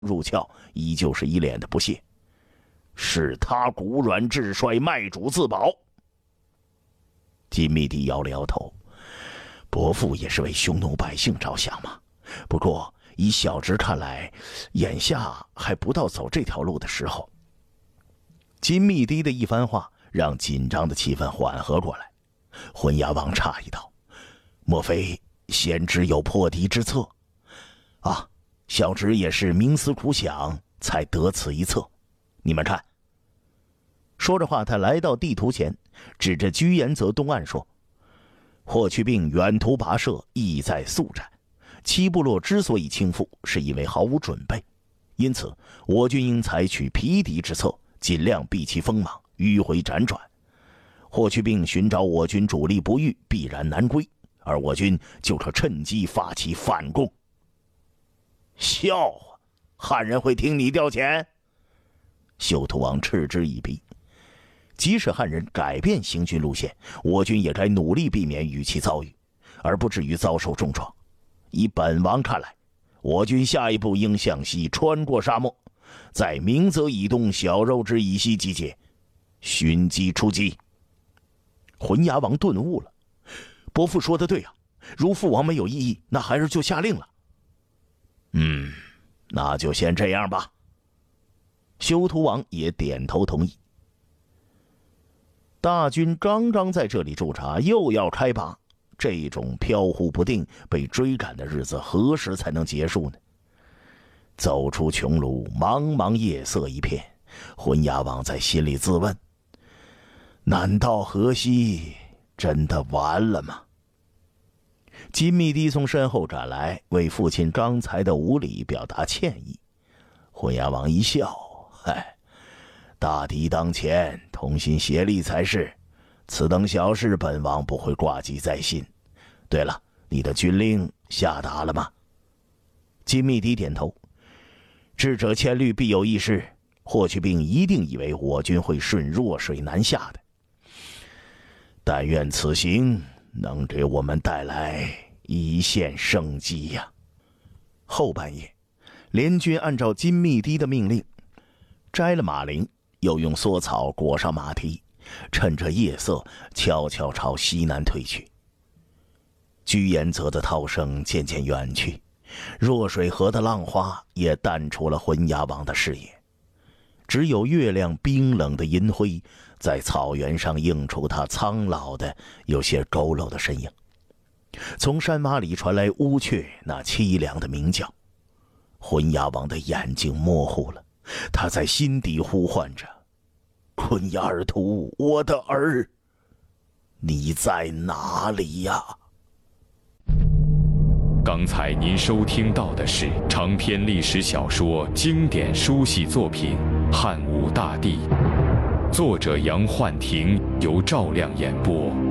入鞘依旧是一脸的不屑。是他骨软志衰，卖主自保。金密帝摇了摇头，伯父也是为匈奴百姓着想嘛。不过以小侄看来，眼下还不到走这条路的时候。金密帝的一番话让紧张的气氛缓和过来。浑牙王诧异道：“莫非先知有破敌之策？”啊，小侄也是冥思苦想才得此一策。你们看。说着话，他来到地图前，指着居延泽东岸说：“霍去病远途跋涉，意在速战。七部落之所以倾覆，是因为毫无准备，因此我军应采取疲敌之策，尽量避其锋芒，迂回辗转。霍去病寻找我军主力不遇，必然难归，而我军就可趁机发起反攻。”笑话，汉人会听你调遣？休屠王嗤之以鼻。即使汉人改变行军路线，我军也该努力避免与其遭遇，而不至于遭受重创。以本王看来，我军下一步应向西穿过沙漠，在明泽以东小肉之以西集结，寻机出击。浑牙王顿悟了，伯父说的对啊，如父王没有异议，那孩儿就下令了。那就先这样吧。休屠王也点头同意。大军刚刚在这里驻扎，又要开拔，这种飘忽不定、被追赶的日子何时才能结束呢？走出穹庐，茫茫夜色一片，浑牙王在心里自问：难道河西真的完了吗？金密帝从身后赶来，为父亲刚才的无礼表达歉意。浑牙王一笑：大敌当前，同心协力才是。此等小事，本王不会挂记在心。对了，你的军令下达了吗？金密帝点头。智者千虑，必有一失。霍去病一定以为我军会顺弱水南下的。但愿此行能给我们带来一线生机呀。后半夜，联军按照金密帝的命令，摘了马铃，又用蓑草裹上马蹄，趁着夜色悄悄朝西南退去。居延泽的涛声渐渐远去，弱水河的浪花也淡出了浑牙王的视野，只有月亮冰冷的银辉在草原上映出他苍老的有些佝偻的身影。从山洼里传来乌鹊那凄凉的鸣叫。浑牙王的眼睛模糊了，他在心底呼唤着：昆雅尔图，我的儿，你在哪里呀？ 刚才您收听到的是长篇历史小说经典书系作品《汉武大帝》，作者杨焕庭，由赵亮演播。